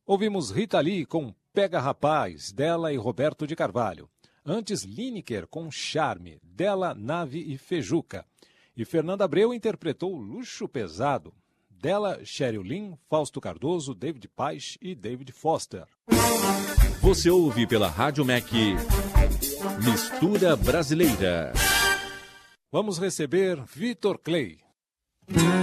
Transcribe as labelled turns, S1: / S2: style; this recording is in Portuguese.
S1: Ouvimos Rita Lee com Pega Rapaz, dela e Roberto de Carvalho. Antes, Lineker com Charme, dela, Nave e Fejuca. E Fernanda Abreu interpretou Luxo Pesado, dela, Cheryl Lynn, Fausto Cardoso, David Paich e David Foster.
S2: Você ouve pela Rádio MEC Mistura Brasileira.
S1: Vamos receber Vitor Clay.